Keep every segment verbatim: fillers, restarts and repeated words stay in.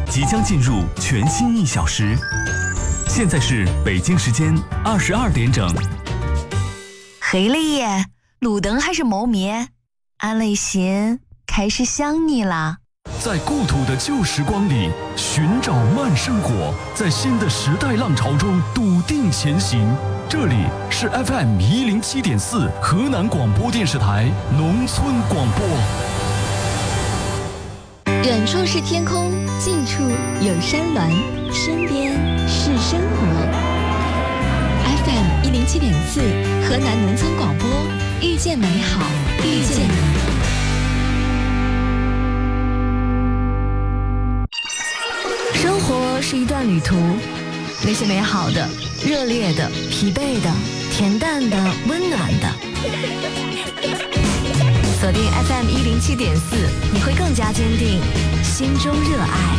即将进入全新一小时。现在是北京时间二十二点整。 黑了耶，路灯还是冇灭，俺的心开始想你了。 在故土的旧时光里寻找慢生活，在新的时代浪潮中笃定前行。这里是 F M 一零七点四河南广播电视台农村广播。 远处是天空，近处有山峦，身边是生活。F M 一零七点四河南农村广播，遇见美好，遇见你。 生活是一段旅途，那些美好的、热烈的、疲惫的、恬淡的、温暖的。锁定 F M 一零七点四，你会更加坚定心中热爱。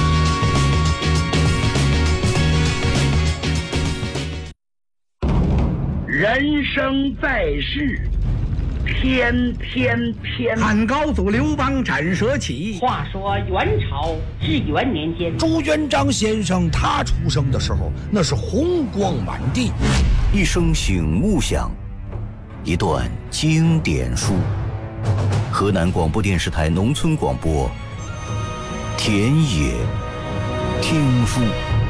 人生在世，天天天。 汉高祖刘邦斩蛇起。 话说元朝至元年间， 朱元璋先生他出生的时候，那是红光满地。 一声醒目响，一段经典书。河南广播电视台农村广播，田野听书。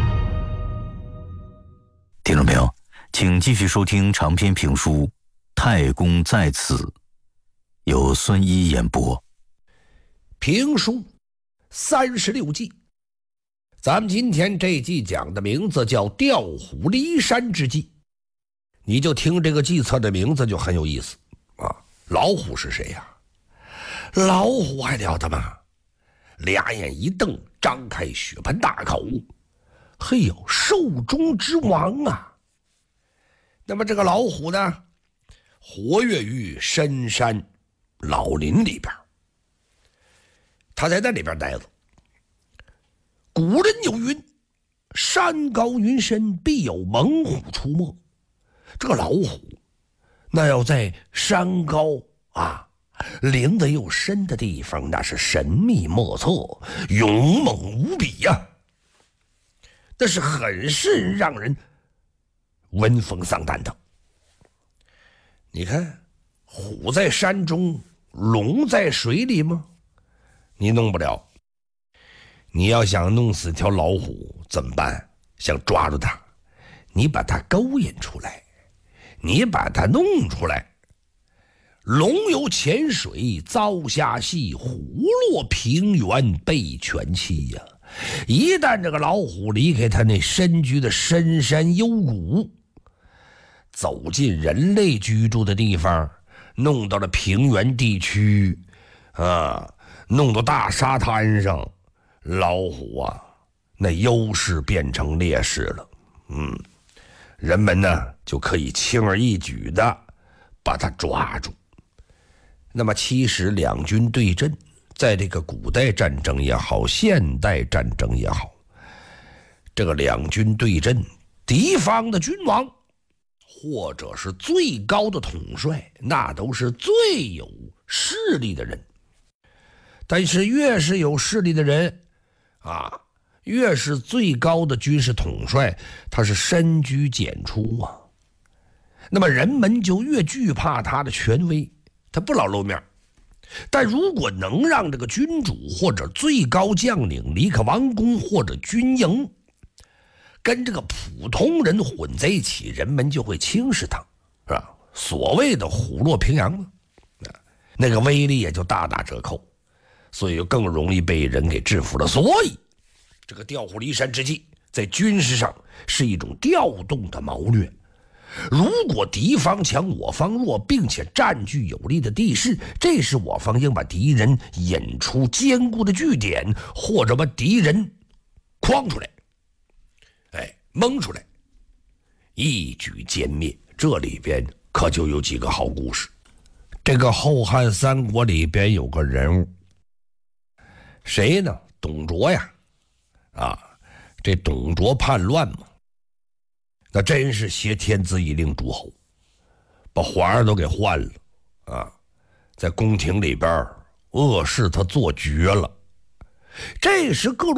听众朋友，请继续收听长篇评书《太公在此》，由孙一演播。 评书三十六计，咱们今天这计讲的名字叫调虎离山之计。你就听这个计策的名字就很有意思啊！老虎是谁呀、啊？老虎还了得吗？俩眼一瞪，张开血盆大口，嘿呦，兽中之王啊！那么这个老虎呢，活跃于深山老林里边，他在那里边待着。古人有云：山高云深，必有猛虎出没。这个老虎那要在山高啊林子又深的地方，那是神秘莫测，勇猛无比呀、啊，那是很是让人闻风丧胆的。你看，虎在山中，龙在水里吗？你弄不了。你要想弄死条老虎怎么办？想抓住它，你把它勾引出来，你把它弄出来。龙游浅水遭虾戏，虎落平原被犬欺呀、啊！一旦这个老虎离开它那深居的深山幽谷，走进人类居住的地方，弄到了平原地区啊，弄到大沙滩上，老虎啊那优势变成劣势了。嗯，人们呢就可以轻而易举的把它抓住。那么其实两军对阵，在这个古代战争也好，现代战争也好，这个两军对阵，敌方的君王或者是最高的统帅，那都是最有势力的人。但是越是有势力的人啊，越是最高的军事统帅，他是深居简出啊，那么人们就越惧怕他的权威，他不老露面。但如果能让这个君主或者最高将领离开王宫或者军营，跟这个普通人混在一起，人们就会轻视他，是吧？所谓的虎落平阳嘛，那个威力也就大打折扣，所以就更容易被人给制服了。所以这个调虎离山之计在军事上是一种调动的谋略。如果敌方强我方弱，并且占据有利的地势，这时我方应把敌人引出坚固的据点，或者把敌人框出来，哎，蒙出来，一举歼灭。这里边可就有几个好故事。这个后汉三国里边有个人物，谁呢？董卓呀，啊，这董卓叛乱嘛，那真是挟天子以令诸侯，把皇上都给换了啊！在宫廷里边，恶事他做绝了。这时各路